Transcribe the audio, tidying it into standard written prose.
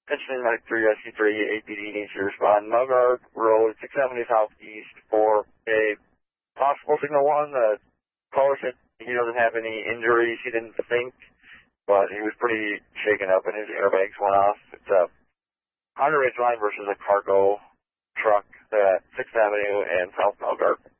Pension Medic 3 Rescue 3 APD needs to respond. Melgar Road 670 Southeast for a possible signal 1. The caller said he doesn't have any injuries. He didn't think, but he was pretty shaken up and his airbags went off. It's a Honda Ridge line versus a cargo truck at 6th Avenue and South Melgar.